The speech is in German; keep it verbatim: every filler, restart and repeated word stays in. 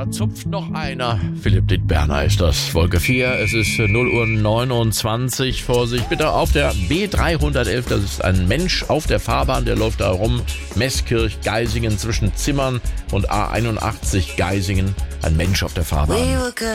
Da zupft noch einer. Philipp Dittberner ist das. Wolke vier, es ist null Uhr neunundzwanzig. Vorsicht, bitte auf der B dreihundertelf. Das ist ein Mensch auf der Fahrbahn, der läuft da rum. Meßkirch, Geisingen zwischen Zimmern und A einundachtzig Geisingen. Ein Mensch auf der Fahrbahn.